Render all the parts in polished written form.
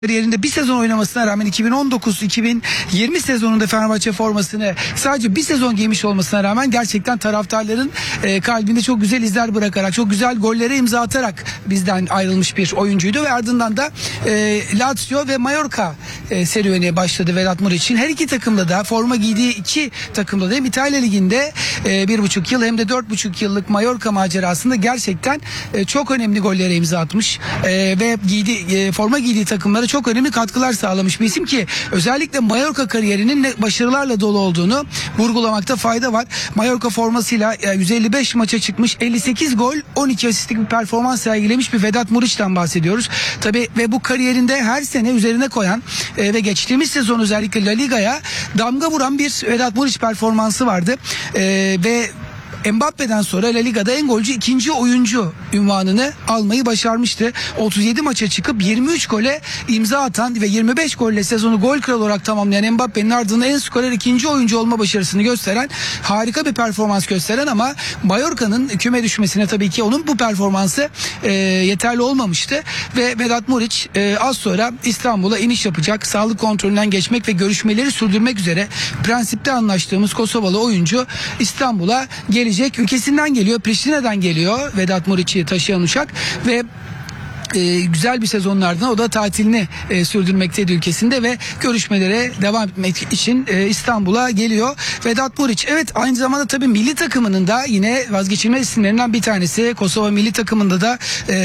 kariyerinde bir sezon oynamasına rağmen 2019-2020 sezonunda Fenerbahçe formasını sadece bir sezon giymiş olmasına rağmen gerçekten taraftarların kalbinde çok güzel izler bırakarak, çok güzel gollere imza atarak bizden ayrılmış bir oyuncuydu ve ardından da Lazio ve Mallorca serüveni başladı Vedat Muriç'in. Her iki takımda da forma giydiği iki takımda da hem İtalya Ligi'nde 1,5 yıl hem de 4,5 yıllık Mallorca macerasında gerçekten çok önemli gollere imza atmış ve forma giydiği takımlara çok önemli katkılar sağlamış bir isim ki özellikle Mallorca kariyerinin başarılarla dolu olduğunu vurgulamakta fayda var. Mallorca formasıyla 155 maça çıkmış, 58 gol, 12 asistlik bir performans sergilemiş bir Vedat Muriç'ten bahsediyoruz. Tabii ve bu kariyerinde her sene üzerine koyan ve geçtiğimiz sezon özellikle La Liga'ya damga vuran bir Vedat Muriç performansı vardı. Ve Mbappe'den sonra La Liga'da en golcü ikinci oyuncu unvanını almayı başarmıştı. 37 maça çıkıp 23 gole imza atan ve 25 golle sezonu gol kralı olarak tamamlayan Mbappe'nin ardından en skorer ikinci oyuncu olma başarısını gösteren, harika bir performans gösteren ama Mallorca'nın küme düşmesine tabii ki onun bu performansı yeterli olmamıştı ve Vedat Muriç az sonra İstanbul'a iniş yapacak. Sağlık kontrolünden geçmek ve görüşmeleri sürdürmek üzere prensipte anlaştığımız Kosovalı oyuncu İstanbul'a gelecek. Ülkesinden geliyor, Priştine'den geliyor Vedat Muriç'i taşıyan uçak ve güzel bir sezonlardan o da tatilini sürdürmekteydi ülkesinde ve görüşmelere devam etmek için İstanbul'a geliyor Vedat Muriç. Evet, aynı zamanda tabii milli takımının da yine vazgeçilmez isimlerinden bir tanesi. Kosova milli takımında da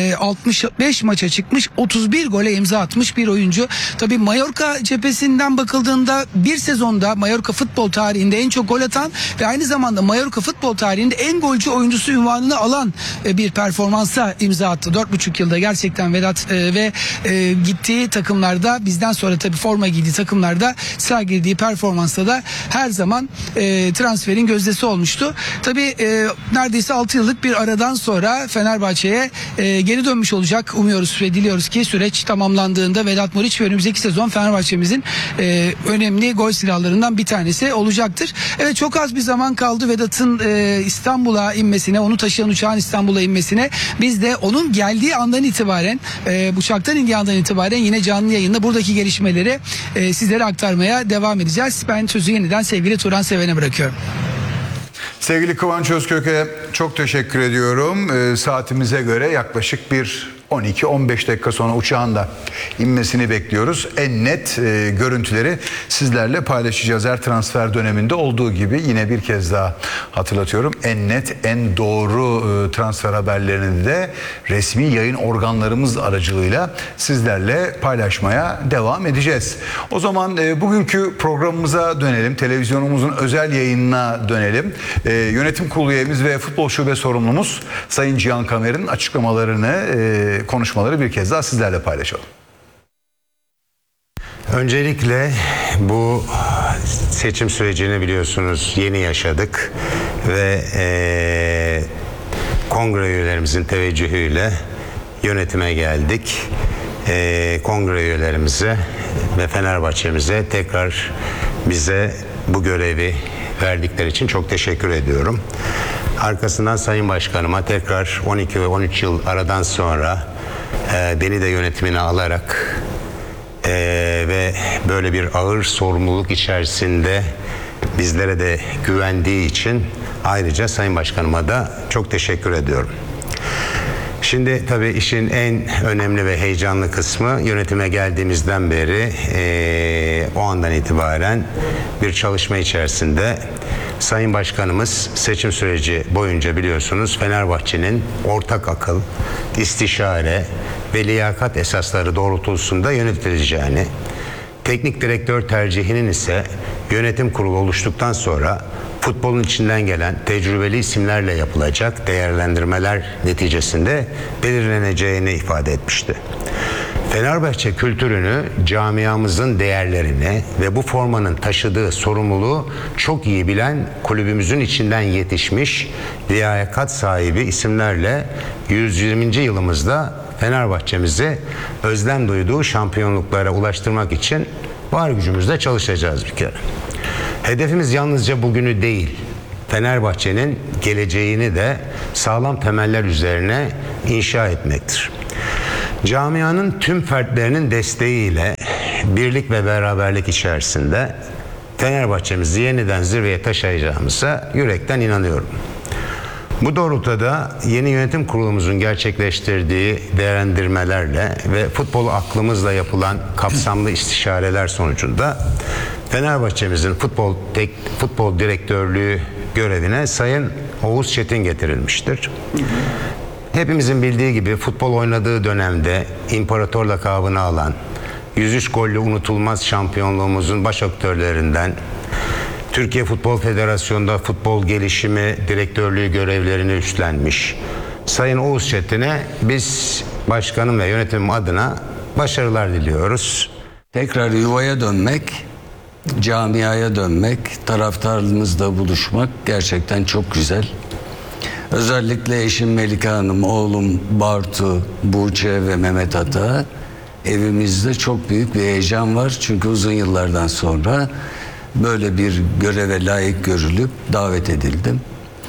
65 maça çıkmış, 31 gole imza atmış bir oyuncu. Tabii Mallorca cephesinden bakıldığında bir sezonda Mallorca futbol tarihinde en çok gol atan ve aynı zamanda Mallorca futbol tarihinde en golcü oyuncusu unvanını alan bir performansa imza attı. 4,5 yılda gerçekten Vedat ve gittiği takımlarda, bizden sonra tabii forma giydiği takımlarda sergilediği performansla da her zaman transferin gözdesi olmuştu. Tabii neredeyse 6 yıllık bir aradan sonra Fenerbahçe'ye geri dönmüş olacak. Umuyoruz ve diliyoruz ki süreç tamamlandığında Vedat Muriç ve önümüzdeki sezon Fenerbahçe'mizin önemli gol silahlarından bir tanesi olacaktır. Evet, çok az bir zaman kaldı Vedat'ın İstanbul'a inmesine, onu taşıyan uçağın İstanbul'a inmesine. Biz de onun geldiği andan itibaren uçaktan indiği andan itibaren yine canlı yayında buradaki gelişmeleri sizlere aktarmaya devam edeceğiz. Ben sözü yeniden sevgili Turan Seven'e bırakıyorum. Sevgili Kıvanç Özkök'e çok teşekkür ediyorum. Saatimize göre yaklaşık bir 12-15 dakika sonra uçağın da inmesini bekliyoruz. En net görüntüleri sizlerle paylaşacağız. Her transfer döneminde olduğu gibi yine bir kez daha hatırlatıyorum. En net, en doğru transfer haberlerini de resmi yayın organlarımız aracılığıyla sizlerle paylaşmaya devam edeceğiz. O zaman bugünkü programımıza dönelim. Televizyonumuzun özel yayınına dönelim. Yönetim kurulu üyemiz ve futbol şube sorumlumuz Sayın Cihan Kamer'in açıklamalarını, konuşmaları bir kez daha sizlerle paylaşalım. Öncelikle bu seçim sürecini biliyorsunuz yeni yaşadık ve kongre üyelerimizin teveccühüyle yönetime geldik. Kongre üyelerimize ve Fenerbahçe'mize tekrar bize bu görevi verdikleri için çok teşekkür ediyorum. Arkasından Sayın Başkanıma tekrar 12 ve 13 yıl aradan sonra beni de yönetimine alarak ve böyle bir ağır sorumluluk içerisinde bizlere de güvendiği için ayrıca Sayın Başkanıma da çok teşekkür ediyorum. Şimdi tabii işin en önemli ve heyecanlı kısmı yönetime geldiğimizden beri o andan itibaren bir çalışma içerisinde Sayın Başkanımız seçim süreci boyunca biliyorsunuz Fenerbahçe'nin ortak akıl, istişare ve liyakat esasları doğrultusunda yönetileceğini, teknik direktör tercihinin ise yönetim kurulu oluştuktan sonra futbolun içinden gelen tecrübeli isimlerle yapılacak değerlendirmeler neticesinde belirleneceğini ifade etmişti. Fenerbahçe kültürünü, camiamızın değerlerini ve bu formanın taşıdığı sorumluluğu çok iyi bilen kulübümüzün içinden yetişmiş liyakat sahibi isimlerle 120. yılımızda Fenerbahçe'mizi özlem duyduğu şampiyonluklara ulaştırmak için var gücümüzle çalışacağız bir kere. Hedefimiz yalnızca bugünü değil, Camianın tüm fertlerinin desteğiyle birlik ve beraberlik içerisinde Fenerbahçe'mizi yeniden zirveye taşıyacağımıza yürekten inanıyorum. Bu doğrultuda yeni yönetim kurulumuzun gerçekleştirdiği değerlendirmelerle ve futbol aklımızla yapılan kapsamlı istişareler sonucunda Fenerbahçe'mizin futbol direktörlüğü görevine Sayın Oğuz Çetin getirilmiştir. Hepimizin bildiği gibi futbol oynadığı dönemde imparator lakabını alan, 103 golle unutulmaz şampiyonluğumuzun baş aktörlerinden, Türkiye Futbol Federasyonu'nda futbol gelişimi direktörlüğü görevlerini üstlenmiş Sayın Oğuz Çetin'e biz başkanım ve yönetimim adına başarılar diliyoruz. Tekrar yuvaya dönmek, camiaya dönmek, taraftarımızla buluşmak gerçekten çok güzel. Özellikle eşim Melike Hanım, oğlum Bartu, Buğçe ve Mehmet Ata, evimizde çok büyük bir heyecan var. Çünkü uzun yıllardan sonra böyle bir göreve layık görülüp davet edildim.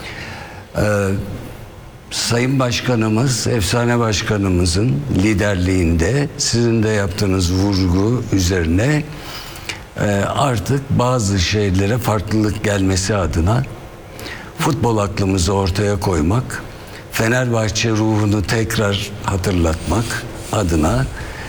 Sayın Başkanımız, efsane başkanımızın liderliğinde sizin de yaptığınız vurgu üzerine artık bazı şeylere farklılık gelmesi adına futbol aklımızı ortaya koymak, Fenerbahçe ruhunu tekrar hatırlatmak adına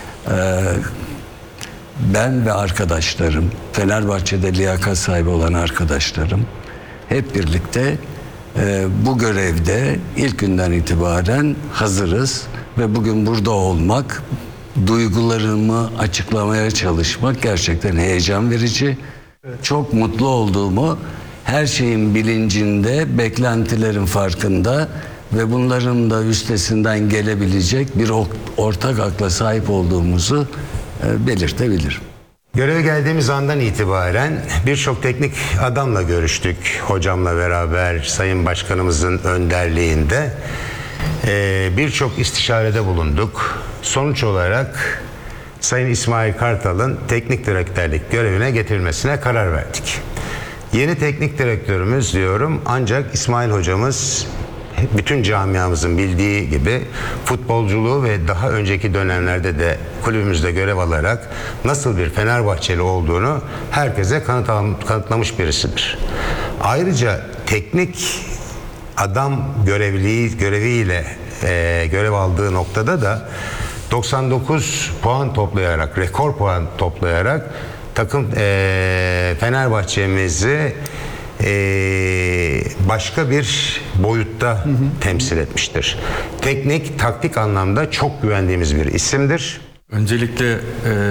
ben ve arkadaşlarım, Fenerbahçe'de liyakat sahibi olan arkadaşlarım hep birlikte bu görevde ilk günden itibaren hazırız ve bugün burada olmak, duygularımı açıklamaya çalışmak gerçekten heyecan verici. Çok mutlu olduğumu, her şeyin bilincinde, beklentilerin farkında ve bunların da üstesinden gelebilecek bir ortak akla sahip olduğumuzu belirtebilirim. Göreve geldiğimiz andan itibaren birçok teknik adamla görüştük. Hocamla beraber Sayın Başkanımızın önderliğinde birçok istişarede bulunduk. Sonuç olarak Sayın İsmail Kartal'ın teknik direktörlük görevine getirilmesine karar verdik. Yeni teknik direktörümüz diyorum ancak İsmail hocamız bütün camiamızın bildiği gibi futbolculuğu ve daha önceki dönemlerde de kulübümüzde görev alarak nasıl bir Fenerbahçeli olduğunu herkese kanıtlamış birisidir. Ayrıca teknik adam göreviyle görev aldığı noktada da 99 puan toplayarak, rekor puan toplayarak takım Fenerbahçe'mizi başka bir boyutta temsil etmiştir. Teknik, taktik anlamda çok güvendiğimiz bir isimdir. Öncelikle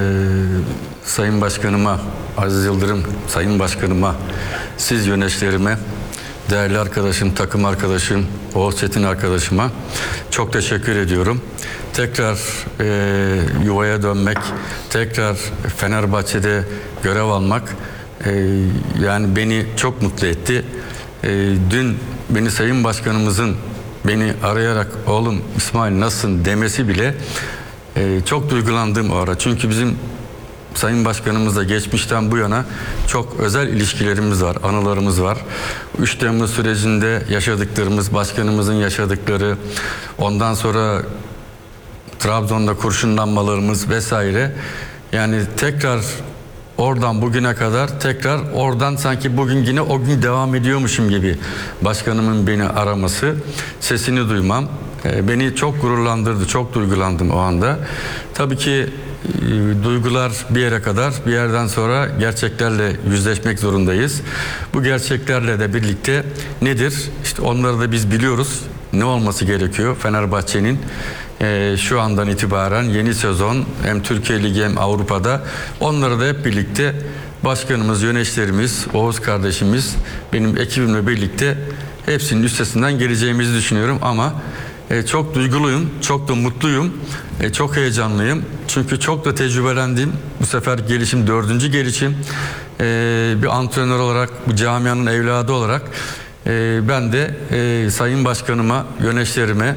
Sayın Başkanıma, Aziz Yıldırım Sayın Başkanıma, siz yöneticilerime, değerli arkadaşım, takım arkadaşım, Oğuz Çetin arkadaşıma çok teşekkür ediyorum. Tekrar yuvaya dönmek, tekrar Fenerbahçe'de görev almak yani beni çok mutlu etti. Dün beni Sayın Başkanımızın beni arayarak oğlum İsmail nasılsın demesi bile çok duygulandım o ara. Çünkü bizim Sayın Başkanımızla geçmişten bu yana çok özel ilişkilerimiz var, anılarımız var. 3 Temmuz sürecinde yaşadıklarımız, başkanımızın yaşadıkları, ondan sonra Trabzon'da kurşunlanmalarımız vesaire. Yani tekrar oradan bugüne kadar tekrar oradan sanki bugün yine o gün devam ediyormuşum gibi başkanımın beni araması, sesini duymam beni çok gururlandırdı, çok duygulandım o anda. Tabii ki duygular bir yere kadar, bir yerden sonra gerçeklerle yüzleşmek zorundayız. Bu gerçeklerle de birlikte nedir? İşte onları da biz biliyoruz. Ne olması gerekiyor Fenerbahçe'nin? Şu andan itibaren yeni sezon hem Türkiye Ligi hem Avrupa'da onları da hep birlikte başkanımız, yöneticilerimiz, Oğuz kardeşimiz, benim ekibimle birlikte hepsinin üstesinden geleceğimizi düşünüyorum ama çok duyguluyum, çok da mutluyum, çok heyecanlıyım. Çünkü çok da tecrübelendim. Bu sefer gelişim 4. gelişim. Bir antrenör olarak, bu camianın evladı olarak ben de Sayın Başkanıma, yöneticilerime,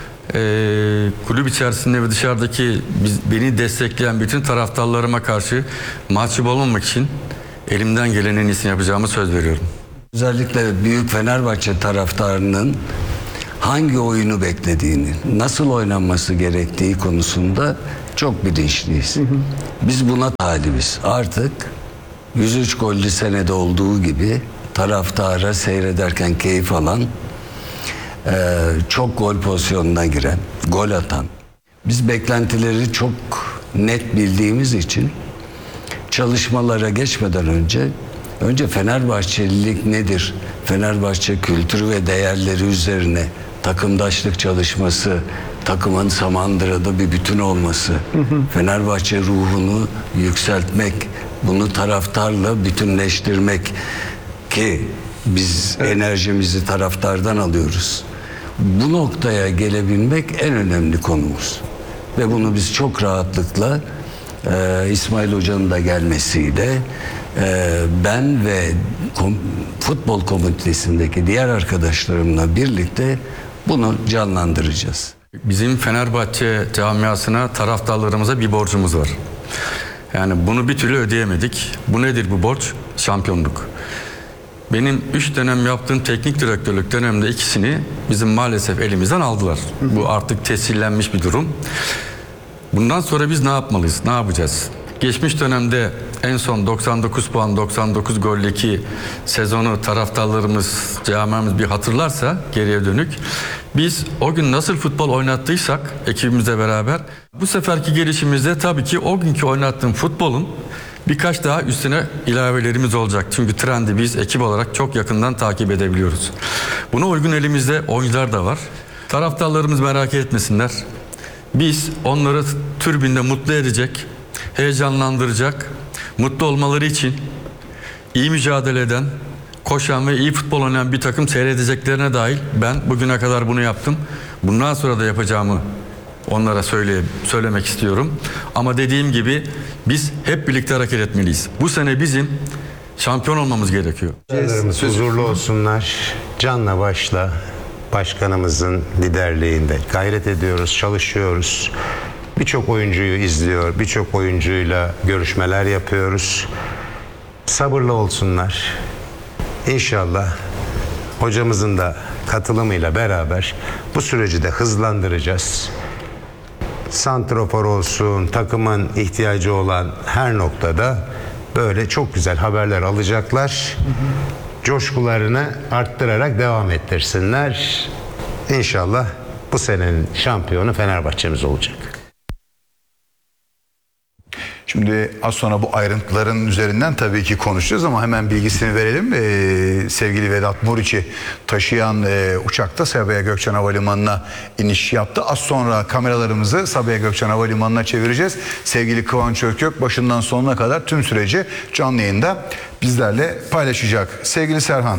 kulüp içerisinde ve dışarıdaki beni destekleyen bütün taraftarlarıma karşı mahcup olmamak için elimden gelen en iyisini yapacağımı söz veriyorum. Özellikle büyük Fenerbahçe taraftarının hangi oyunu beklediğini, nasıl oynanması gerektiği konusunda çok bilinçliyiz. Biz buna talibiz. Artık 103 gollü senede olduğu gibi taraftara seyrederken keyif alan, çok gol pozisyonuna giren, gol atan. Biz beklentileri çok net bildiğimiz için çalışmalara geçmeden önce Fenerbahçelilik nedir? Fenerbahçe kültürü ve değerleri üzerine takımdaşlık çalışması, takımın Samandıra'da bir bütün olması, Fenerbahçe ruhunu yükseltmek, bunu taraftarla bütünleştirmek ki biz enerjimizi taraftardan alıyoruz. Bu noktaya gelebilmek en önemli konumuz. Ve bunu biz çok rahatlıkla İsmail Hoca'nın da gelmesiyle ben ve futbol komitesindeki diğer arkadaşlarımla birlikte bunu canlandıracağız. Bizim Fenerbahçe camiasına, taraftarlarımıza bir borcumuz var. Yani bunu bir türlü ödeyemedik. Bu nedir bu borç? Şampiyonluk. Benim 3 dönem yaptığım teknik direktörlük döneminde ikisini bizim maalesef elimizden aldılar. Bu artık tescillenmiş bir durum. Bundan sonra biz ne yapmalıyız? Ne yapacağız? Geçmiş dönemde en son 99 puan, 99 golleki sezonu taraftarlarımız, camiamız bir hatırlarsa geriye dönük. Biz o gün nasıl futbol oynattıysak ekibimizle beraber bu seferki gelişimizde tabii ki o günkü oynattığım futbolun birkaç daha üstüne ilavelerimiz olacak. Çünkü trendi biz ekip olarak çok yakından takip edebiliyoruz. Buna uygun elimizde oyuncular da var. Taraftarlarımız merak etmesinler. Biz onları tribünde mutlu edecek, heyecanlandıracak, mutlu olmaları için iyi mücadele eden, koşan ve iyi futbol oynayan bir takım seyredeceklerine dahil ben bugüne kadar bunu yaptım. Bundan sonra da yapacağımı onlara söylemek istiyorum. Ama dediğim gibi biz hep birlikte hareket etmeliyiz. Bu sene bizim şampiyon olmamız gerekiyor. Huzurlu olsunlar. Canla başla başkanımızın liderliğinde gayret ediyoruz, çalışıyoruz. Birçok oyuncuyu izliyor, birçok oyuncuyla görüşmeler yapıyoruz. Sabırlı olsunlar. İnşallah hocamızın da katılımıyla beraber bu süreci de hızlandıracağız. Santrafor olsun, takımın ihtiyacı olan her noktada böyle çok güzel haberler alacaklar. Coşkularını arttırarak devam ettirsinler. İnşallah bu senenin şampiyonu Fenerbahçe'miz olacak. Şimdi az sonra bu ayrıntıların üzerinden tabii ki konuşacağız ama hemen bilgisini verelim. Sevgili Vedat Muriç'i taşıyan uçakta Sabiha Gökçen Havalimanı'na iniş yaptı. Az sonra kameralarımızı Sabiha Gökçen Havalimanı'na çevireceğiz. Sevgili Kıvanç Özkök başından sonuna kadar tüm süreci canlı yayında bizlerle paylaşacak. Sevgili Serhan,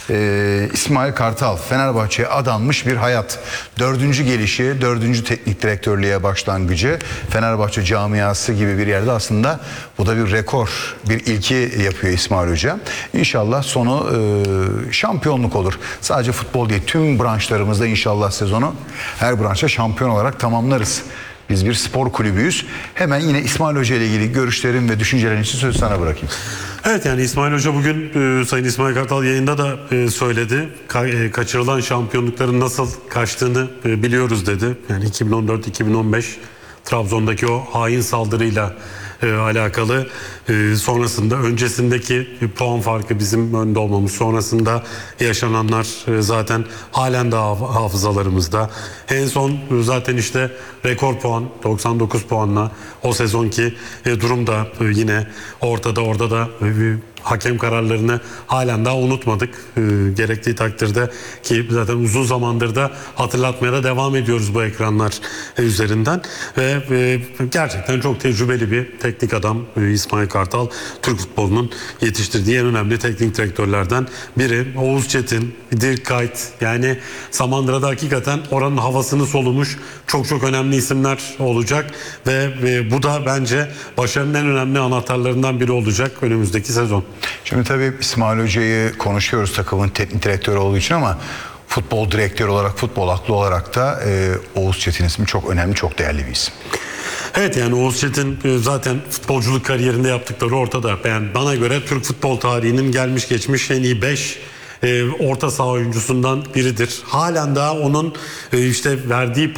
İsmail Kartal, Fenerbahçe'ye adanmış bir hayat. 4. gelişi, 4. teknik direktörlüğe başlangıcı, Fenerbahçe camiası gibi bir yerde aslında bu da bir rekor, bir ilki yapıyor İsmail Hoca. İnşallah sonu şampiyonluk olur. Sadece futbol değil, tüm branşlarımızda inşallah sezonu her branşta şampiyon olarak tamamlarız. Biz bir spor kulübüyüz. Hemen yine İsmail Hoca ile ilgili görüşlerim ve düşüncelerin için sözü sana bırakayım. Evet, yani İsmail Hoca bugün Sayın İsmail Kartal yayında da söyledi. Kaçırılan şampiyonlukların nasıl kaçtığını biliyoruz dedi. Yani 2014-2015 Trabzon'daki o hain saldırıyla alakalı, sonrasında öncesindeki puan farkı, bizim önde olmamız, sonrasında yaşananlar zaten halen daha hafızalarımızda. En son zaten işte rekor puan 99 puanla o sezonki durum da yine ortada. Orada da hakem kararlarını halen daha unutmadık. Gerektiği takdirde, ki zaten uzun zamandır da hatırlatmaya da devam ediyoruz bu ekranlar üzerinden. Ve gerçekten çok tecrübeli bir teknik adam İsmail Kartal. Türk futbolunun yetiştirdiği en önemli teknik direktörlerden biri. Oğuz Çetin, Dirk Kuyt, yani Samandıra'da hakikaten oranın havasını solumuş çok önemli isimler olacak ve bu da bence başarının en önemli anahtarlarından biri olacak önümüzdeki sezon. Şimdi tabii İsmail Hoca'yı konuşuyoruz takımın teknik direktörü olduğu için ama futbol direktörü olarak, futbol aklı olarak da Oğuz Çetin ismi çok önemli, çok değerli bir isim. Evet, yani Oğuz Çetin zaten futbolculuk kariyerinde yaptıkları ortada. Yani bana göre Türk futbol tarihinin gelmiş geçmiş en iyi 5 orta saha oyuncusundan biridir. Halen daha onun işte verdiği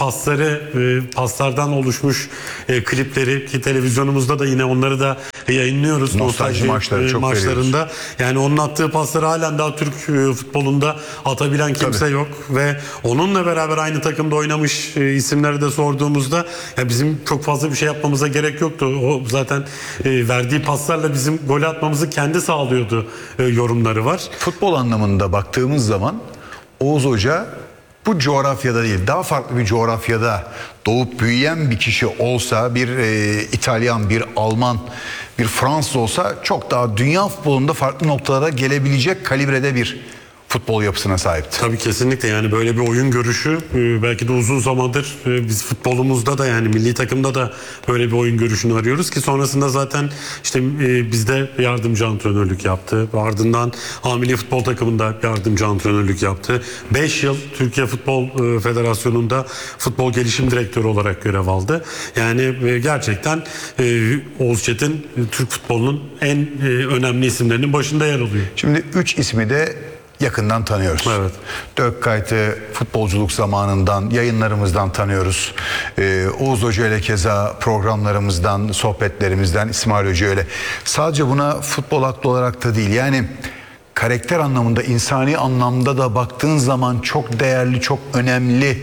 paslardan oluşmuş klipleri ki televizyonumuzda da yine onları da yayınlıyoruz. Nostalji maçları çok maçlarında. Yani onun attığı pasları halen daha Türk futbolunda atabilen kimse yok ve onunla beraber aynı takımda oynamış isimleri de sorduğumuzda ya bizim çok fazla bir şey yapmamıza gerek yoktu. O zaten verdiği paslarla bizim gol atmamızı kendi sağlıyordu yorumları var. Futbol anlamında baktığımız zaman Oğuz Hoca bu coğrafyada değil, daha farklı bir coğrafyada doğup büyüyen bir kişi olsa, bir İtalyan, bir Alman, bir Fransız olsa çok daha dünya futbolunda farklı noktalara gelebilecek kalibrede bir futbol yapısına sahipti. Tabii kesinlikle, yani böyle bir oyun görüşü belki de uzun zamandır biz futbolumuzda da, yani milli takımda da böyle bir oyun görüşünü arıyoruz ki sonrasında zaten işte bizde yardımcı antrenörlük yaptı. Ardından milli futbol takımında yardımcı antrenörlük yaptı. 5 yıl Türkiye Futbol Federasyonu'nda futbol gelişim direktörü olarak görev aldı. Yani gerçekten Oğuz Çetin Türk futbolunun en önemli isimlerinin başında yer alıyor. Şimdi 3 ismi de yakından tanıyoruz. Evet. Dök Kayt'ı futbolculuk zamanından, yayınlarımızdan tanıyoruz. Oğuz Hoca ile keza programlarımızdan, sohbetlerimizden, İsmail Hoca öyle. Sadece buna futbol aklı olarak da değil, yani karakter anlamında, insani anlamda da baktığın zaman çok değerli, çok önemli,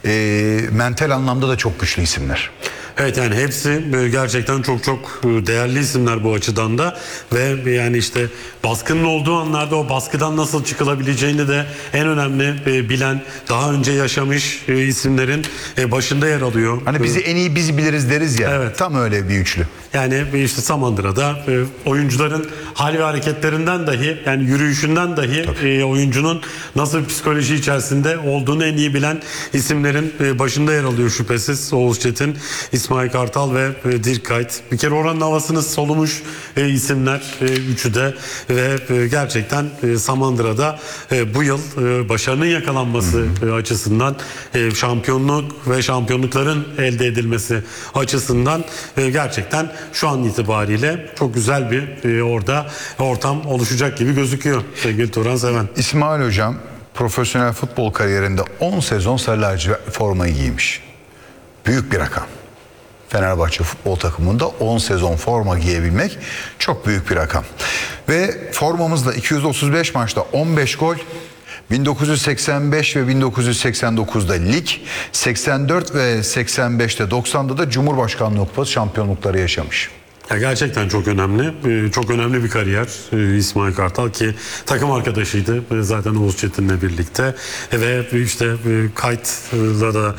mental anlamda da çok güçlü isimler. Evet, yani hepsi gerçekten çok çok değerli isimler bu açıdan da ve yani işte baskının olduğu anlarda o baskıdan nasıl çıkılabileceğini de en önemli bilen, daha önce yaşamış isimlerin başında yer alıyor. Hani bizi en iyi biz biliriz deriz ya. Evet. Tam öyle bir üçlü. Yani işte Samandıra'da oyuncuların hal ve hareketlerinden dahi, yani yürüyüşünden dahi oyuncunun nasıl bir psikoloji içerisinde olduğunu en iyi bilen isimlerin başında yer alıyor şüphesiz. Oğuz Çetin, İsmail Kartal ve Dirk Kuyt. Bir kere oranın havasını solumuş isimler üçü de ve gerçekten Samandıra'da bu yıl başarının yakalanması açısından, şampiyonluk ve şampiyonlukların elde edilmesi açısından gerçekten şu an itibariyle çok güzel bir orada ortam oluşacak gibi gözüküyor sevgili Turan Seven. İsmail Hocam profesyonel futbol kariyerinde 10 sezon sarı lacivert formayı giymiş. Büyük bir rakam. Fenerbahçe futbol takımında 10 sezon forma giyebilmek çok büyük bir rakam. Ve formamızda 235 maçta 15 gol, 1985 ve 1989'da lig, 84 ve 85'te 90'da da Cumhurbaşkanlığı Kupası şampiyonlukları yaşamış. Ya gerçekten çok önemli. Çok önemli bir kariyer İsmail Kartal ki takım arkadaşıydı zaten Oğuz Çetin'le birlikte ve işte Kayt'la da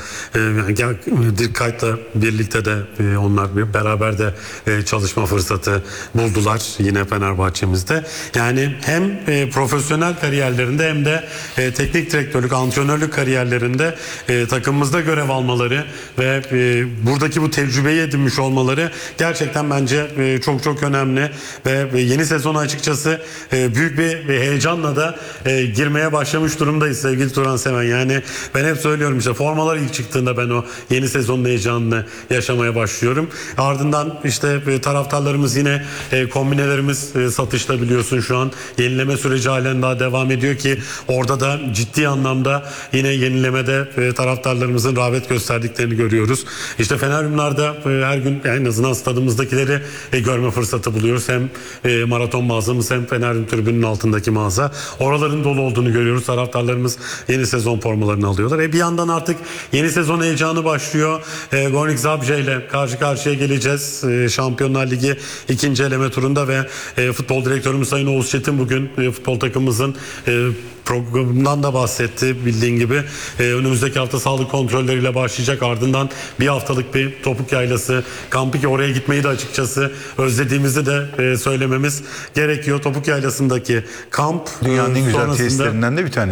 Dirk Kuyt'la birlikte de onlar beraber de çalışma fırsatı buldular yine Fenerbahçe'mizde. Yani hem profesyonel kariyerlerinde hem de teknik direktörlük, antrenörlük kariyerlerinde takımımızda görev almaları ve buradaki bu tecrübeyi edinmiş olmaları gerçekten bence çok çok önemli ve yeni sezona açıkçası büyük bir heyecanla da girmeye başlamış durumdayız sevgili Turan Seven. Yani ben hep söylüyorum, işte formalar ilk çıktığında ben o yeni sezonun heyecanını yaşamaya başlıyorum. Ardından işte taraftarlarımız yine kombinelerimiz satışta, biliyorsun şu an yenileme süreci halen daha devam ediyor ki orada da ciddi anlamda yine yenilemede taraftarlarımızın rağbet gösterdiklerini görüyoruz. İşte Feneryumlar'da her gün en azından stadımızdakileri görme fırsatı buluyoruz. Hem maraton mağazamız hem Feneryum tribünün altındaki mağaza. Oraların dolu olduğunu görüyoruz. Taraftarlarımız yeni sezon formalarını alıyorlar. Bir yandan artık yeni sezon heyecanı başlıyor. Gornik Zabrze ile karşı karşıya geleceğiz. Şampiyonlar Ligi 2. eleme turunda ve futbol direktörümüz Sayın Oğuz Çetin bugün futbol takımımızın programından da bahsetti, bildiğin gibi. Önümüzdeki hafta sağlık kontrolleriyle başlayacak. Ardından bir haftalık bir topuk yaylası kampı ki oraya gitmeyi de açıkçası özlediğimizi de söylememiz gerekiyor. Topuk yaylasındaki kamp Dünyanın en güzel sonrasında... tesislerinden de bir tanesi.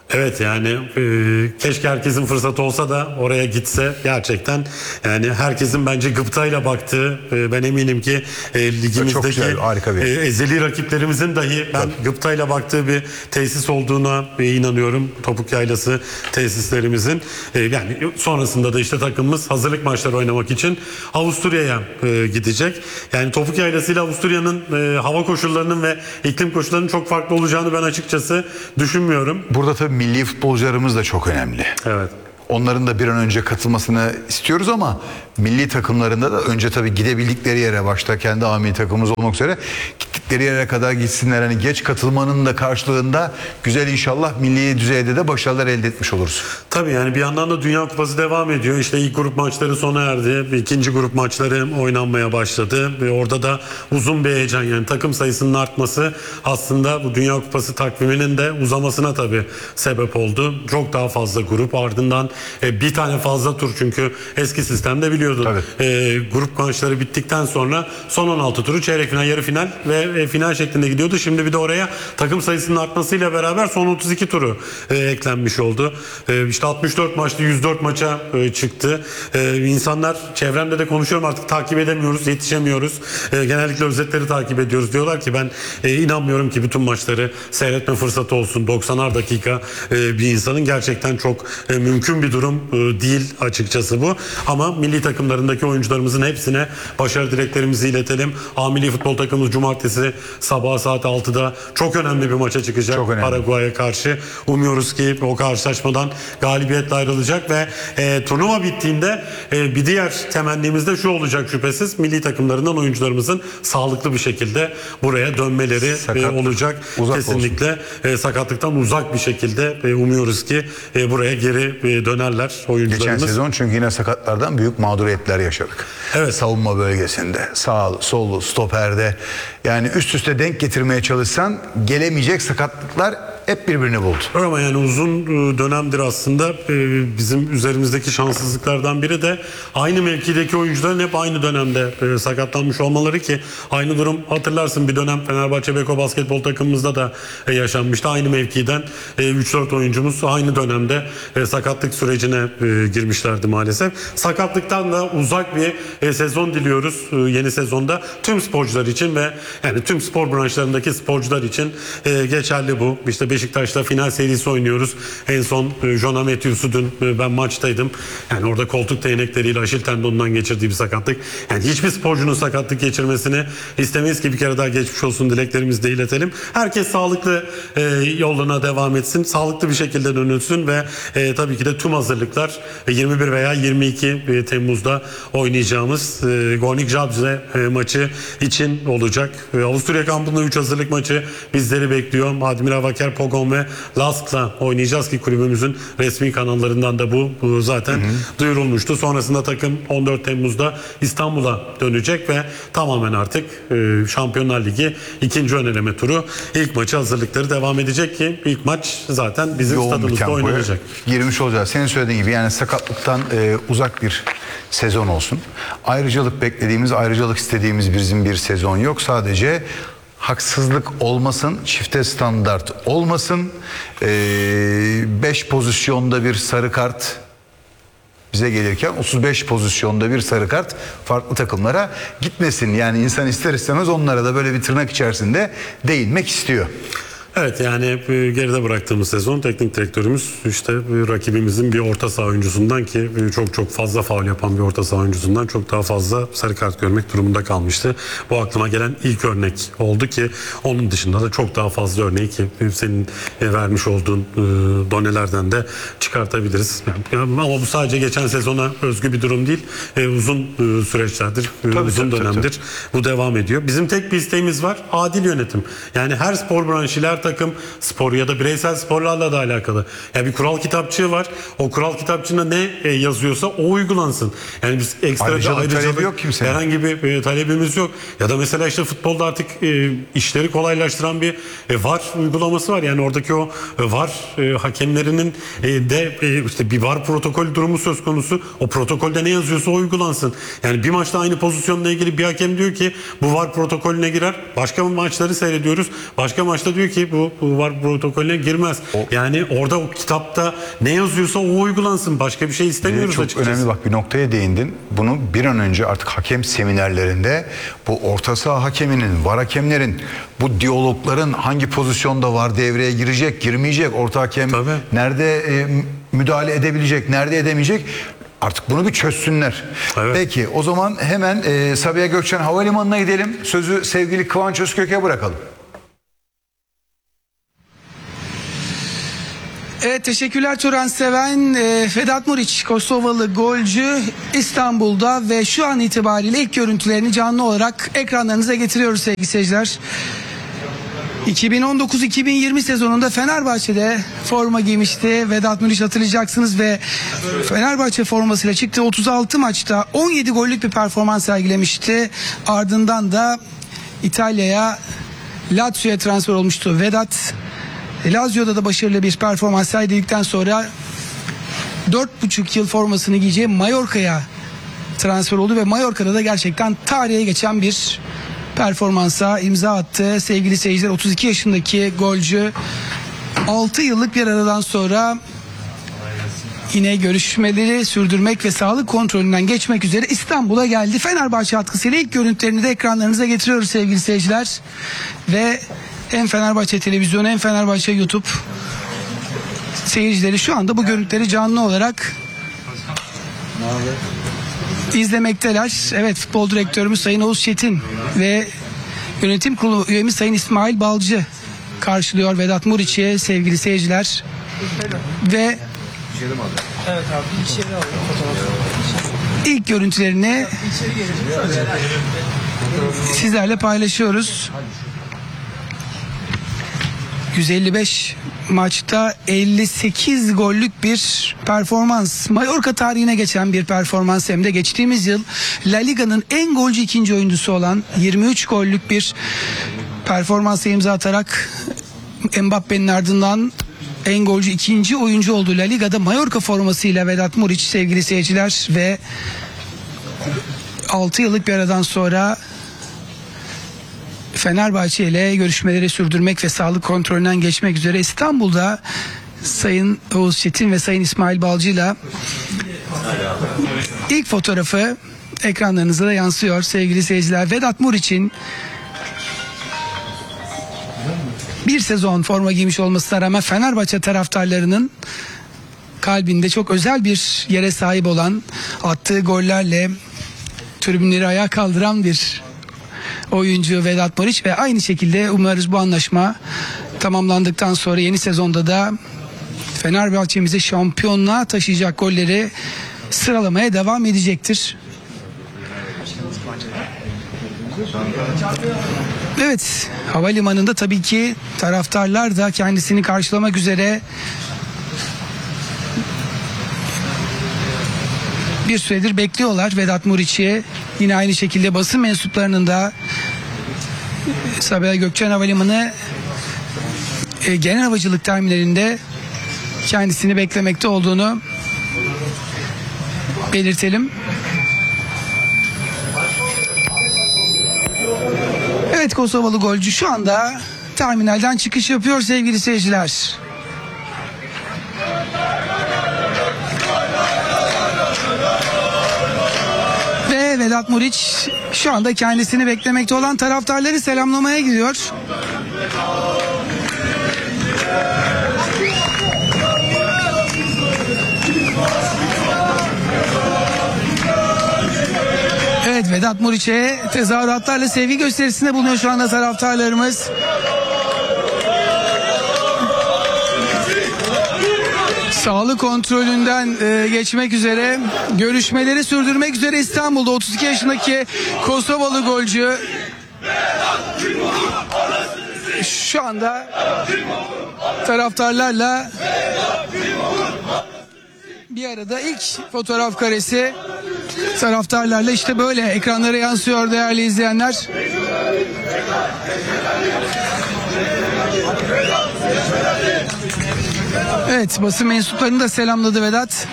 Evet yani keşke herkesin fırsatı olsa da oraya gitse gerçekten, yani herkesin bence gıptayla baktığı, ben eminim ki ligimizdeki Çok güzel, harika bir. ezeli rakiplerimizin dahi ben gıptayla baktığı bir tesis olduğuna inanıyorum. Topuk Yaylası tesislerimizin. Yani sonrasında da işte takımımız hazırlık maçları oynamak için Avusturya'ya gidecek. Yani Topuk Yaylası ile Avusturya'nın hava koşullarının ve iklim koşullarının çok farklı olacağını ben açıkçası düşünmüyorum. Burada tabii milli futbolcularımız da çok önemli. Evet. Onların da bir an önce katılmasını istiyoruz ama milli takımlarında da önce tabii gidebildikleri yere, başta kendi milli takımımız olmak üzere gittikleri yere kadar gitsinler. Hani geç katılmanın da karşılığında güzel, inşallah milli düzeyde de başarılar elde etmiş oluruz. Tabii yani bir yandan da Dünya Kupası devam ediyor. İşte ilk grup maçları sona erdi. İkinci grup maçları oynanmaya başladı. Ve orada da uzun bir heyecan, yani takım sayısının artması aslında bu Dünya Kupası takviminin de uzamasına tabii sebep oldu. Çok daha fazla grup, ardından bir tane fazla tur, çünkü eski sistemde biliyordun. Grup maçları bittikten sonra son 16 turu çeyrek final, yarı final ve final şeklinde gidiyordu. Şimdi bir de oraya takım sayısının artmasıyla beraber son 32 turu eklenmiş oldu. İşte 64 maçlı 104 maça çıktı. İnsanlar, çevremde de konuşuyorum, artık takip edemiyoruz, yetişemiyoruz. Genellikle özetleri takip ediyoruz. Diyorlar ki ben inanmıyorum ki bütün maçları seyretme fırsatı olsun. 90'ar dakika bir insanın gerçekten çok mümkün bir durum değil açıkçası bu. Ama milli takımlarındaki oyuncularımızın hepsine başarı dileklerimizi iletelim. A milli futbol takımımız cumartesi sabah saat 6'da çok önemli bir maça çıkacak. Paraguay'a karşı. Umuyoruz ki o karşılaşmadan galibiyetle ayrılacak ve turnuva bittiğinde bir diğer temennimiz de şu olacak şüphesiz: milli takımlarından oyuncularımızın sağlıklı bir şekilde buraya dönmeleri olacak. Kesinlikle sakatlıktan uzak bir şekilde umuyoruz ki buraya geri dönerler oyuncularımız. Geçen sezon çünkü yine sakatlardan büyük mağduriyetler yaşadık. Evet. Savunma bölgesinde, sağ, sol, stoperde, yani üst üste denk getirmeye çalışsan gelemeyecek sakatlıklar hep birbirini buldu. Ama yani uzun dönemdir aslında bizim üzerimizdeki şanssızlıklardan biri de aynı mevkideki oyuncuların hep aynı dönemde sakatlanmış olmaları, ki aynı durum hatırlarsın bir dönem Fenerbahçe Beko basketbol takımımızda da yaşanmıştı. Aynı mevkiden 3-4 oyuncumuz aynı dönemde sakatlık sürecine girmişlerdi maalesef. Sakatlıktan da uzak bir sezon diliyoruz yeni sezonda tüm sporcular için ve yani tüm spor branşlarındaki sporcular için geçerli bu. İşte Beşiktaş'ta final serisi oynuyoruz. En son Jonah Matthews'u dün ben maçtaydım. Yani orada koltuk değnekleriyle Aşil tendonundan geçirdiği bir sakatlık. Yani hiçbir sporcunun sakatlık geçirmesini istemeyiz ki, bir kere daha geçmiş olsun dileklerimizi de iletelim. Herkes sağlıklı yoluna devam etsin. Sağlıklı bir şekilde dönülsün ve tabii ki de tüm hazırlıklar 21 veya 22 Temmuz'da oynayacağımız Gornik Zabrze maçı için olacak. Avusturya kampında 3 hazırlık maçı bizleri bekliyor. Admiral Vaker Pogon ve Lask'la oynayacağız ki kulübümüzün resmi kanallarından da bu zaten duyurulmuştu. Sonrasında takım 14 Temmuz'da İstanbul'a dönecek ve tamamen artık Şampiyonlar Ligi ikinci ön eleme turu ilk maçı hazırlıkları devam edecek ki ilk maç zaten bizim stadımızda oynanacak. Girmiş olacağız. Senin söylediğin gibi yani sakatlıktan uzak bir sezon olsun. Ayrıcalık beklediğimiz, ayrıcalık istediğimiz bizim bir sezon yok. Sadece haksızlık olmasın, çifte standart olmasın. 5 pozisyonda bir sarı kart bize gelirken 35 pozisyonda bir sarı kart farklı takımlara gitmesin. Yani insan ister istemez onlara da böyle bir tırnak içerisinde değinmek istiyor. Evet, yani geride bıraktığımız sezon teknik direktörümüz işte rakibimizin bir orta saha oyuncusundan, ki çok fazla faul yapan bir orta saha oyuncusundan çok daha fazla sarı kart görmek durumunda kalmıştı. Bu aklıma gelen ilk örnek oldu ki onun dışında da çok daha fazla örneği ki senin vermiş olduğun donelerden de çıkartabiliriz. Ama bu sadece geçen sezona özgü bir durum değil. Uzun süreçlerdir, uzun dönemdir bu devam ediyor. Bizim tek bir isteğimiz var: adil yönetim. Yani her spor branşıyla, her takım spor ya da bireysel sporlarla da alakalı. Yani bir kural kitapçığı var. O kural kitapçığında ne yazıyorsa o uygulansın. Yani biz ekstra ayrıcalık yok kimsenin. herhangi bir talebimiz yok. Ya da mesela işte futbolda artık işleri kolaylaştıran bir VAR uygulaması var. Yani oradaki o VAR hakemlerinin de işte bir VAR protokol durumu söz konusu. O protokolde ne yazıyorsa o uygulansın. Yani bir maçta aynı pozisyonla ilgili bir hakem diyor ki bu VAR protokolüne girer. Başka maçları seyrediyoruz. Başka maçta diyor ki bu VAR protokolüne girmez. Yani orada o kitapta ne yazıyorsa o uygulansın. Başka bir şey istemiyoruz Çok açıkçası. önemli, bak bir noktaya değindin. Bunu bir an önce artık hakem seminerlerinde bu orta saha hakeminin, VAR hakemlerin, bu diyalogların hangi pozisyonda VAR devreye girecek, girmeyecek, orta hakem Tabii. nerede müdahale edebilecek, nerede edemeyecek, artık bunu bir çözsünler. Evet. Peki o zaman hemen Sabiha Gökçen Havalimanı'na gidelim. Sözü sevgili Kıvanç Özkök'e bırakalım. Evet, teşekkürler Turan Seven. Vedat Muriç, Kosovalı golcü İstanbul'da ve şu an itibariyle ilk görüntülerini canlı olarak ekranlarınıza getiriyoruz sevgili seyirciler. 2019-2020 sezonunda Fenerbahçe'de forma giymişti Vedat Muriç, hatırlayacaksınız, ve Fenerbahçe formasıyla çıktığı 36 maçta 17 gollük bir performans sergilemişti. Ardından da İtalya'ya, Lazio'ya transfer olmuştu Vedat. Lazio'da da başarılı bir performans sergiledikten sonra 4,5 yıl formasını giyeceği Mallorca'ya transfer oldu ve Mallorca'da da gerçekten tarihe geçen bir performansa imza attı. Sevgili seyirciler, 32 yaşındaki golcü 6 yıllık bir aradan sonra yine görüşmeleri sürdürmek ve sağlık kontrolünden geçmek üzere İstanbul'a geldi. Fenerbahçe atkısıyla ilk görüntülerini de ekranlarınıza getiriyoruz sevgili seyirciler. Ve hem Fenerbahçe Televizyonu hem Fenerbahçe YouTube seyircileri şu anda bu görüntüleri canlı olarak izlemekteler. Evet, futbol direktörümüz Sayın Oğuz Çetin ve yönetim kurulu üyemiz Sayın İsmail Balcı karşılıyor Vedat Muriç'i sevgili seyirciler. Ve ilk görüntülerini sizlerle paylaşıyoruz. 155 maçta 58 gollük bir performans. Mallorca tarihine geçen bir performans, hem de geçtiğimiz yıl La Liga'nın en golcü ikinci oyuncusu olan 23 gollük bir performansa imza atarak Mbappe'nin ardından en golcü ikinci oyuncu oldu La Liga'da Mallorca formasıyla Vedat Muriç sevgili seyirciler. Ve 6 yıllık bir aradan sonra Fenerbahçe ile görüşmeleri sürdürmek ve sağlık kontrolünden geçmek üzere İstanbul'da Sayın Oğuz Çetin ve Sayın İsmail Balcı'yla ilk fotoğrafı ekranlarınıza da yansıyor sevgili seyirciler. Vedat Muriç'in bir sezon forma giymiş olmasına rağmen Fenerbahçe taraftarlarının kalbinde çok özel bir yere sahip olan, attığı gollerle tribünleri ayağa kaldıran bir oyuncu Vedat Muriç ve aynı şekilde umarız bu anlaşma tamamlandıktan sonra yeni sezonda da Fenerbahçe'mizi şampiyonluğa taşıyacak golleri sıralamaya devam edecektir. Evet, havalimanında tabii ki taraftarlar da kendisini karşılamak üzere bir süredir bekliyorlar Vedat Muriç'i. Yine aynı şekilde basın mensuplarının da Sabiha Gökçen Havalimanı genel havacılık terminalinde kendisini beklemekte olduğunu belirtelim. Evet, Kosovalı golcü şu anda terminalden çıkış yapıyor sevgili seyirciler. Ve Vedat Muriç şu anda kendisini beklemekte olan taraftarları selamlamaya gidiyor. Evet, Vedat Muriç'e tezahüratlarla sevgi gösterisinde bulunuyor şu anda taraftarlarımız. Sağlık kontrolünden geçmek üzere, görüşmeleri sürdürmek üzere İstanbul'da 32 yaşındaki Kosovalı golcü şu anda taraftarlarla bir arada. İlk fotoğraf karesi taraftarlarla işte böyle ekranlara yansıyor değerli izleyenler. Evet, basın mensuplarını da selamladı Vedat.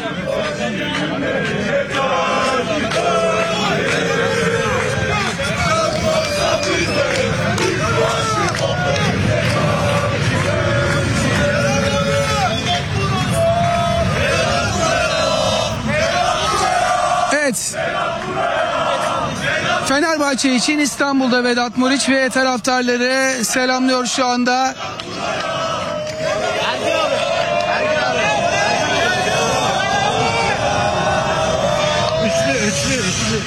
Fenerbahçe için İstanbul'da Vedat Muriç ve taraftarları selamlıyor şu anda. Üçlü.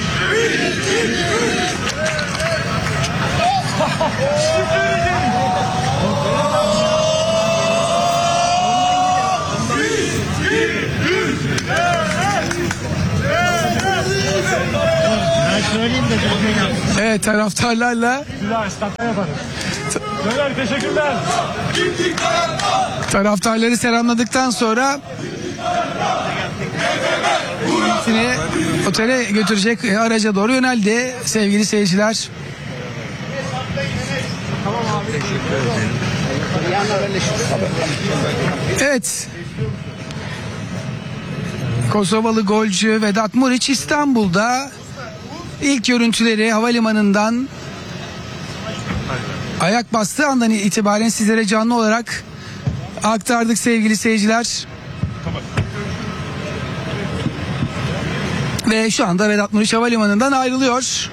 Evet, taraftarlarla taraftarları selamladıktan sonra seni otele götürecek araca doğru yöneldi sevgili seyirciler. Evet. Kosovalı golcü Vedat Muriç İstanbul'da ilk görüntüleri havalimanından ayak bastığı andan itibaren sizlere canlı olarak aktardık sevgili seyirciler. Ve şu anda Vedat Muriç havalimanından ayrılıyor.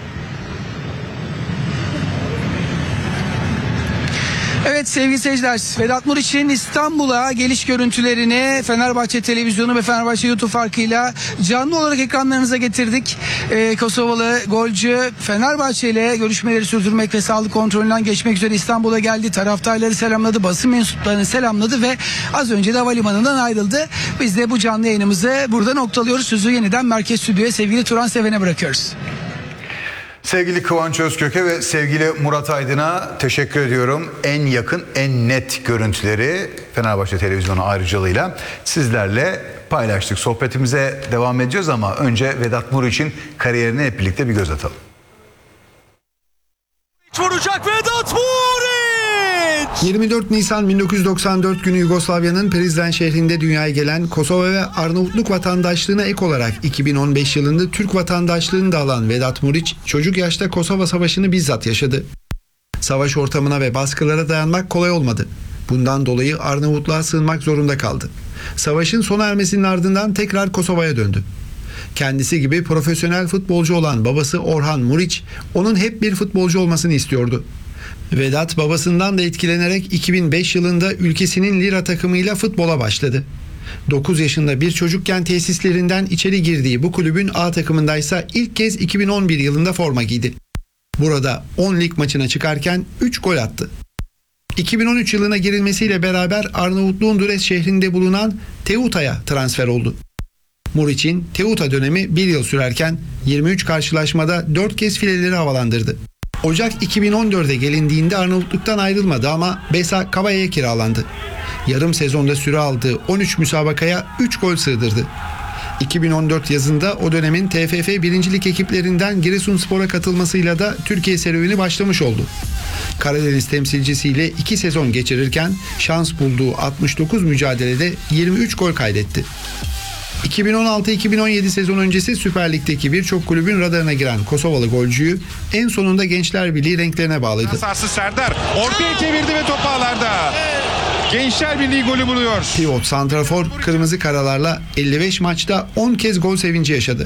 Evet sevgili seyirciler, Vedat Muriç'in İstanbul'a geliş görüntülerini Fenerbahçe Televizyonu ve Fenerbahçe YouTube farkıyla canlı olarak ekranlarınıza getirdik. Kosovalı golcü Fenerbahçe ile görüşmeleri sürdürmek ve sağlık kontrolünden geçmek üzere İstanbul'a geldi. Taraftarları selamladı, basın mensuplarını selamladı ve az önce de havalimanından ayrıldı. Biz de bu canlı yayınımızı burada noktalıyoruz. Sözü yeniden Merkez Stüdyo'ya sevgili Turan Seven'e bırakıyoruz. Sevgili Kıvanç Özköke ve sevgili Murat Aydın'a teşekkür ediyorum. En yakın, en net görüntüleri Fenerbahçe Televizyonu ayrıcalığıyla sizlerle paylaştık. Sohbetimize devam edeceğiz ama önce Vedat Muriç'in kariyerine hep birlikte bir göz atalım. Vuracak Vedat Muriç! 24 Nisan 1994 günü Yugoslavya'nın Prizren şehrinde dünyaya gelen Kosova ve Arnavutluk vatandaşlığına ek olarak 2015 yılında Türk vatandaşlığını da alan Vedat Muriç, çocuk yaşta Kosova Savaşı'nı bizzat yaşadı. Savaş ortamına ve baskılara dayanmak kolay olmadı. Bundan dolayı Arnavutluğa sığınmak zorunda kaldı. Savaşın sona ermesinin ardından tekrar Kosova'ya döndü. Kendisi gibi profesyonel futbolcu olan babası Orhan Muriç, onun hep bir futbolcu olmasını istiyordu. Vedat babasından da etkilenerek 2005 yılında ülkesinin Lira takımıyla futbola başladı. 9 yaşında bir çocukken tesislerinden içeri girdiği bu kulübün A takımındaysa ilk kez 2011 yılında forma giydi. Burada 10 lig maçına çıkarken 3 gol attı. 2013 yılına girilmesiyle beraber Arnavutluğun Dures şehrinde bulunan Teuta'ya transfer oldu. Muriç'in Teuta dönemi 1 yıl sürerken 23 karşılaşmada 4 kez fileleri havalandırdı. Ocak 2014'e gelindiğinde Arnavutluk'tan ayrılmadı ama Besa Kavaya'ya kiralandı. Yarım sezonda süre aldığı 13 müsabakaya 3 gol sığdırdı. 2014 yazında o dönemin TFF 1. Lig ekiplerinden Giresunspor'a katılmasıyla da Türkiye serüveni başlamış oldu. Karadeniz temsilcisiyle 2 sezon geçirirken şans bulduğu 69 mücadelede 23 gol kaydetti. 2016-2017 sezon öncesi Süper Lig'deki birçok kulübün radarına giren Kosovalı golcüyü en sonunda Gençler Birliği renklerine bağladı. Sarsız Serdar ortaya çevirdi ve top ağlarda. Gençler Birliği golü buluyor. Pivot santrafor kırmızı karalarla 55 maçta 10 kez gol sevinci yaşadı.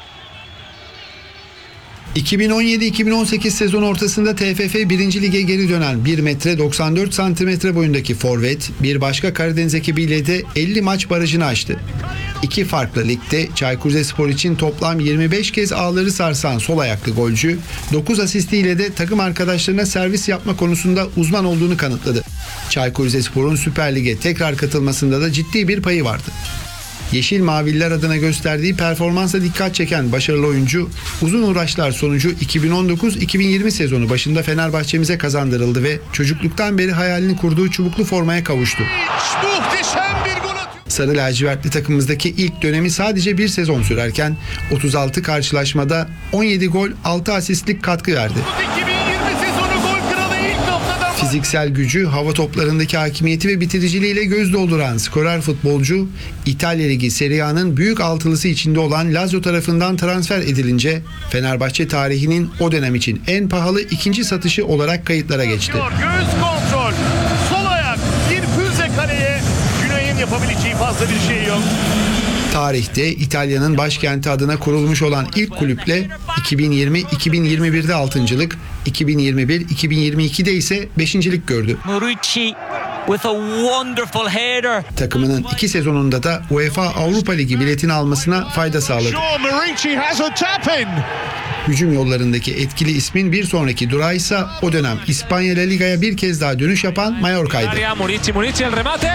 2017-2018 sezon ortasında TFF 1. Lig'e geri dönen 1 metre 94 santimetre boyundaki forvet bir başka Karadeniz ekibiyle de 50 maç barajını aştı. 2 farklı ligde Çaykur Rizespor için toplam 25 kez ağları sarsan sol ayaklı golcü 9 asistiyle de takım arkadaşlarına servis yapma konusunda uzman olduğunu kanıtladı. Çaykur Rizespor'un Süper Lig'e tekrar katılmasında da ciddi bir payı vardı. Yeşil Mavililer adına gösterdiği performansa dikkat çeken başarılı oyuncu uzun uğraşlar sonucu 2019-2020 sezonu başında Fenerbahçe'mize kazandırıldı ve çocukluktan beri hayalini kurduğu çubuklu formaya kavuştu. Muhteşem bir gol atıyor. Sarı lacivertli takımımızdaki ilk dönemi sadece bir sezon sürerken 36 karşılaşmada 17 gol 6 asistlik katkı verdi. 2020 sezonu gol kralı ilk noktadan. Fiziksel gücü, hava toplarındaki hakimiyeti ve bitiriciliğiyle göz dolduran skorer futbolcu, İtalya Ligi Serie A'nın büyük altılısı içinde olan Lazio tarafından transfer edilince Fenerbahçe tarihinin o dönem için en pahalı ikinci satışı olarak kayıtlara geçti. Göz kontrol. Sol ayak bir füze kaleye. Güney'in yapabileceği fazla bir şey yok. Tarihte İtalya'nın başkenti adına kurulmuş olan ilk kulüple 2020-2021'de 6.'lık, 2021-2022'de ise 5.'lik gördü. Murici with a wonderful header. Takımının 2 sezonunda da UEFA Avrupa Ligi biletini almasına fayda sağladı. Sure, Murici has a tap in. Hücum yollarındaki etkili ismin bir sonraki durağı ise o dönem İspanya La Liga'ya bir kez daha dönüş yapan Mallorca'ydı. Murici el remate.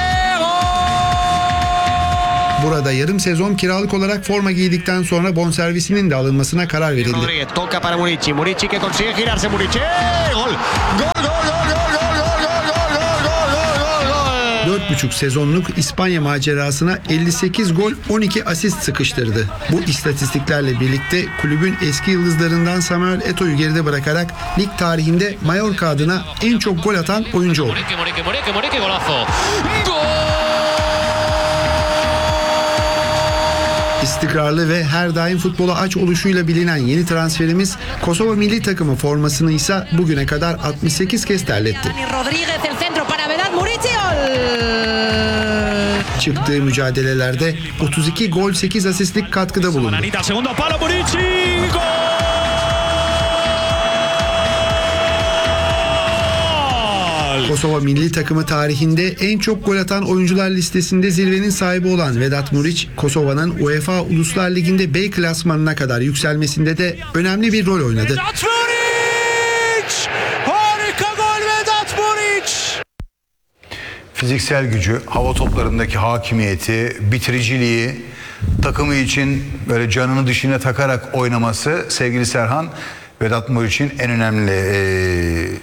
Burada yarım sezon kiralık olarak forma giydikten sonra bonservisinin de alınmasına karar verildi. Rodríguez toca para Murici. Murici que consigue girarse. Murici. Gol. Gol. 4,5 sezonluk İspanya macerasına 58 gol 12 asist sıkıştırdı. Bu istatistiklerle birlikte kulübün eski yıldızlarından Samuel Eto'yu geride bırakarak lig tarihinde Mallorca adına en çok gol atan oyuncu oldu. Murici golazo. Gol. İstikrarlı ve her daim futbola aç oluşuyla bilinen yeni transferimiz Kosova milli takımı formasını ise bugüne kadar 68 kez terletti. Rodríguez el centro para Vedat Murici. Çıktığı mücadelelerde 32 gol 8 asistlik katkıda bulundu. Mananita segundo palo Murici. Gol. Kosova milli takımı tarihinde en çok gol atan oyuncular listesinde zirvenin sahibi olan Vedat Muric, Kosova'nın UEFA Uluslar Ligi'nde B klasmanına kadar yükselmesinde de önemli bir rol oynadı. Vedat Muric! Harika gol Vedat Muric! Fiziksel gücü, hava toplarındaki hakimiyeti, bitiriciliği, takımı için böyle canını dişine takarak oynaması sevgili Serhan, Vedat Muriç'in en önemli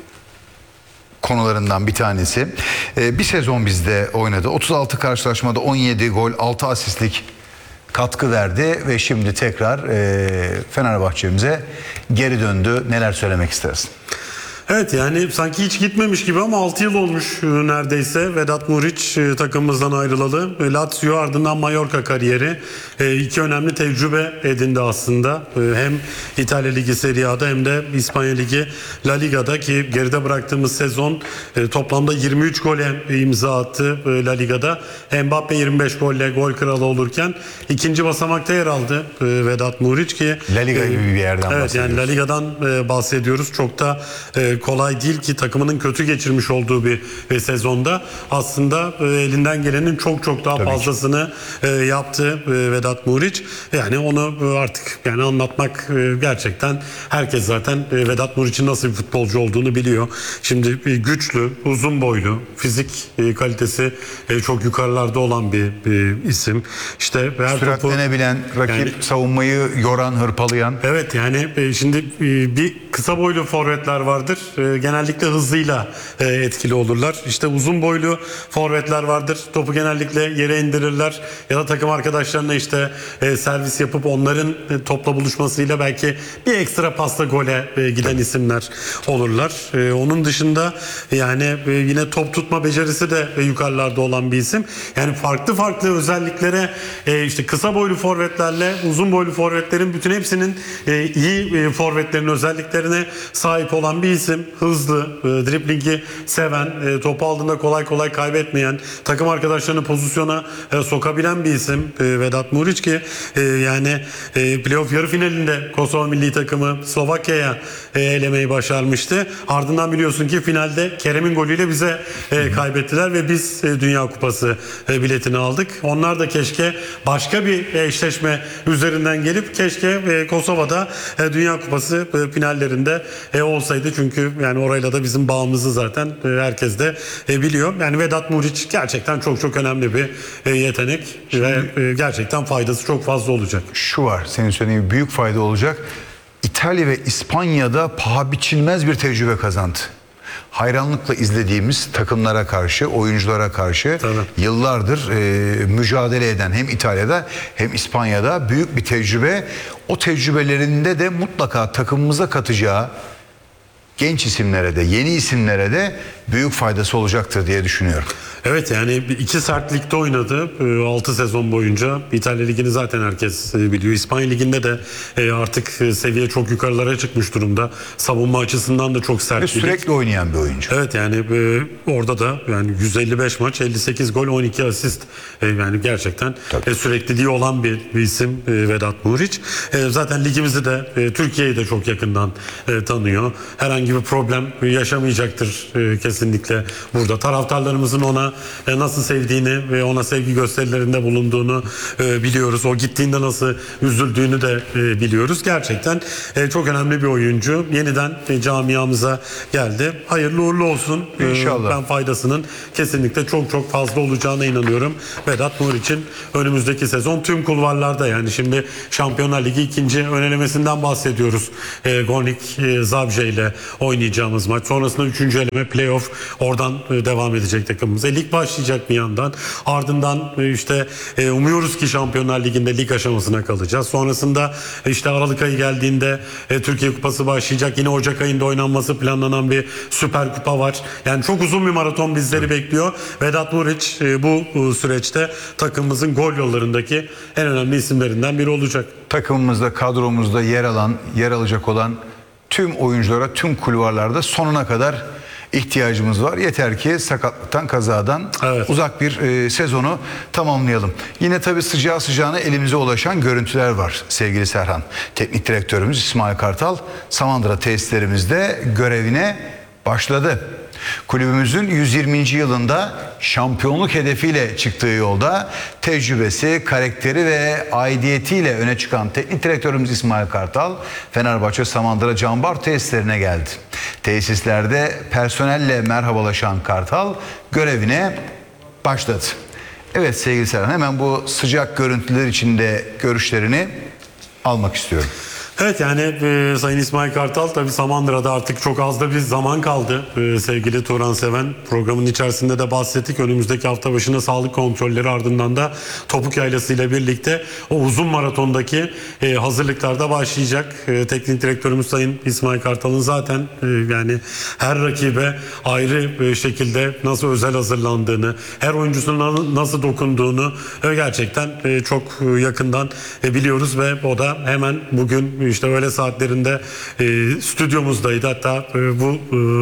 konularından bir tanesi. Bir sezon bizde oynadı. 36 karşılaşmada 17 gol, 6 asistlik katkı verdi ve şimdi tekrar Fenerbahçe'mize geri döndü. Neler söylemek istersin? Evet, yani sanki hiç gitmemiş gibi ama 6 yıl olmuş neredeyse Vedat Muric takımımızdan ayrılalı. Lazio ardından Mallorca kariyeri. 2 önemli tecrübe edindi aslında. Hem İtalya Ligi Serie A'da hem de İspanya Ligi La Liga'da, ki geride bıraktığımız sezon toplamda 23 gole imza attı La Liga'da. Mbappe 25 golle gol kralı olurken ikinci basamakta yer aldı Vedat Muric, ki La Liga gibi bir yerden evet, bahsediyoruz. yani La Liga'dan bahsediyoruz. Çok da kolay değil ki takımının kötü geçirmiş olduğu bir sezonda aslında elinden gelenin çok daha fazlasını yaptı Vedat Muric. Yani onu artık yani anlatmak gerçekten herkes zaten Vedat Muriç'in nasıl bir futbolcu olduğunu biliyor. Şimdi güçlü, uzun boylu, fizik kalitesi çok yukarılarda olan bir isim. İşte süratlenebilen, rakip savunmayı yoran, hırpalayan. Evet, yani şimdi bir kısa boylu forvetler vardır. Genellikle hızıyla etkili olurlar. İşte uzun boylu forvetler vardır. Topu genellikle yere indirirler ya da takım arkadaşlarına işte servis yapıp onların topla buluşmasıyla belki bir ekstra pasla gole giden isimler olurlar. Onun dışında yani yine top tutma becerisi de yukarılarda olan bir isim. Yani farklı özelliklere işte kısa boylu forvetlerle uzun boylu forvetlerin bütün hepsinin iyi forvetlerin özelliklerine sahip olan bir isim. Hızlı, driblingi seven, topu aldığında kolay kaybetmeyen, takım arkadaşlarını pozisyona sokabilen bir isim Vedat Muric, ki yani playoff yarı finalinde Kosova milli takımı Slovakya'ya elemeyi başarmıştı. Ardından biliyorsun ki finalde Kerem'in golüyle bize kaybettiler ve biz Dünya Kupası biletini aldık. Onlar da keşke başka bir eşleşme üzerinden gelip keşke Kosova'da Dünya Kupası finallerinde olsaydı, çünkü yani orayla da bizim bağımızı zaten herkes de biliyor. Yani Vedat Muric gerçekten çok önemli bir yetenek ve gerçekten faydası çok fazla olacak. Şu var, senin söylediğin büyük fayda olacak. İtalya ve İspanya'da paha biçilmez bir tecrübe kazandı. Hayranlıkla izlediğimiz takımlara karşı, oyunculara karşı yıllardır mücadele eden hem İtalya'da hem İspanya'da büyük bir tecrübe. O tecrübelerinde de mutlaka takımımıza katacağı genç isimlere de yeni isimlere de büyük faydası olacaktır diye düşünüyorum. Evet, yani 2 sert ligde oynadı 6 sezon boyunca. İtalya Ligi'ni zaten herkes biliyor. İspanya Ligi'nde de artık seviye çok yukarılara çıkmış durumda. Savunma açısından da çok sert. Ve sürekli oynayan bir oyuncu. Evet, yani orada da yani 155 maç, 58 gol, 12 asist. Yani gerçekten sürekliliği olan bir isim Vedat Muriç. Zaten ligimizi de Türkiye'yi de çok yakından tanıyor. Herhangi bir problem yaşamayacaktır kesinlikle burada. Taraftarlarımızın ona nasıl sevdiğini ve ona sevgi gösterilerinde bulunduğunu biliyoruz. O gittiğinde nasıl üzüldüğünü de biliyoruz. Gerçekten çok önemli bir oyuncu. Yeniden camiamıza geldi. Hayırlı uğurlu olsun. İnşallah. Ben faydasının kesinlikle çok çok fazla olacağına inanıyorum. Vedat Muriç'in önümüzdeki sezon tüm kulvarlarda, yani şimdi Şampiyonlar Ligi 2. ön elemesinden bahsediyoruz. Gornik Zabrze ile oynayacağımız maç. Sonrasında 3. eleme playoff, oradan devam edecek takımımız. Lig başlayacak bir yandan. Ardından işte umuyoruz ki Şampiyonlar Ligi'nde lig aşamasına kalacağız. Sonrasında işte Aralık ayı geldiğinde Türkiye Kupası başlayacak. Yine Ocak ayında oynanması planlanan bir Süper Kupa var. Yani çok uzun bir maraton bizleri bekliyor. Vedat Muriç bu süreçte takımımızın gol yollarındaki en önemli isimlerinden biri olacak. Takımımızda, kadromuzda yer alacak olan tüm oyunculara, tüm kulvarlarda sonuna kadar ihtiyacımız var. Yeter ki sakatlıktan, kazadan uzak bir sezonu tamamlayalım. Yine tabii sıcağı sıcağına elimize ulaşan görüntüler var sevgili Serhan. Teknik direktörümüz İsmail Kartal Samandıra tesislerimizde görevine başladı. Kulübümüzün 120. yılında şampiyonluk hedefiyle çıktığı yolda tecrübesi, karakteri ve aidiyetiyle öne çıkan teknik direktörümüz İsmail Kartal Fenerbahçe Samandıra Canbar tesislerine geldi. Tesislerde personelle merhabalaşan Kartal görevine başladı. Evet sevgili Serhan, hemen bu sıcak görüntüler içinde görüşlerini almak istiyorum. Evet, yani Sayın İsmail Kartal tabii Samandıra'da artık çok az da bir zaman kaldı. Sevgili Turan Seven, programın içerisinde de bahsettik. Önümüzdeki hafta başında sağlık kontrolleri, ardından da Topuk Yaylası ile birlikte o uzun maratondaki hazırlıklarda başlayacak. Teknik direktörümüz Sayın İsmail Kartal'ın zaten yani her rakibe ayrı şekilde nasıl özel hazırlandığını, her oyuncusunun nasıl dokunduğunu gerçekten çok yakından biliyoruz ve o da hemen bugün işte öğle saatlerinde stüdyomuzdaydı, hatta bu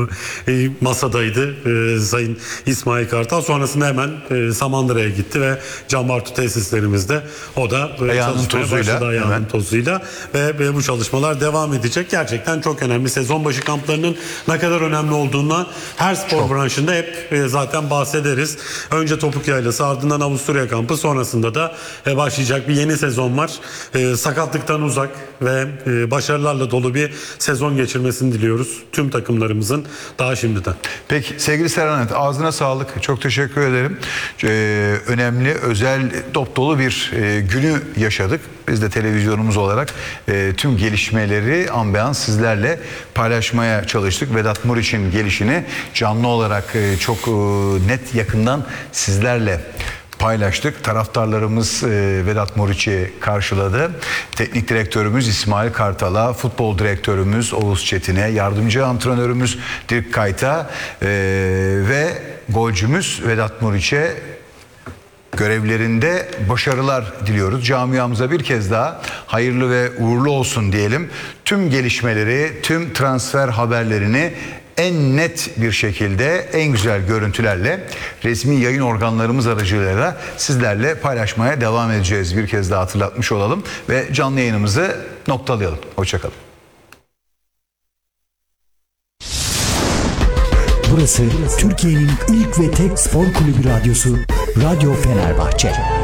masadaydı Sayın İsmail Kartal. Sonrasında hemen Samandıra'ya gitti ve Canbartu tesislerimizde o da çalışmaya başladı ayağının tozuyla ve bu çalışmalar devam edecek. Gerçekten çok önemli. Sezon başı kamplarının ne kadar önemli olduğuna her spor branşında hep zaten bahsederiz. Önce Topuk Yaylası, ardından Avusturya kampı, sonrasında da başlayacak bir yeni sezon var. Sakatlıktan uzak ve başarılarla dolu bir sezon geçirmesini diliyoruz tüm takımlarımızın daha şimdiden. Peki sevgili Serhan, ağzına sağlık. Çok teşekkür ederim. Önemli, özel, dop dolu bir günü yaşadık. Biz de televizyonumuz olarak tüm gelişmeleri ambiyans sizlerle paylaşmaya çalıştık. Vedat Muriç'in gelişini canlı olarak çok net, yakından sizlerle paylaştık. Taraftarlarımız Vedat Muriç'i karşıladı. Teknik direktörümüz İsmail Kartal'a, futbol direktörümüz Oğuz Çetin'e, yardımcı antrenörümüz Dirk Kayt'a ve golcümüz Vedat Muriç'e görevlerinde başarılar diliyoruz. Camiamıza bir kez daha hayırlı ve uğurlu olsun diyelim. Tüm gelişmeleri, tüm transfer haberlerini en net bir şekilde, en güzel görüntülerle resmi yayın organlarımız aracılığıyla sizlerle paylaşmaya devam edeceğiz. Bir kez daha hatırlatmış olalım ve canlı yayınımızı noktalayalım. Hoşçakalın. Burası Türkiye'nin ilk ve tek spor kulübü radyosu Radyo Fenerbahçe.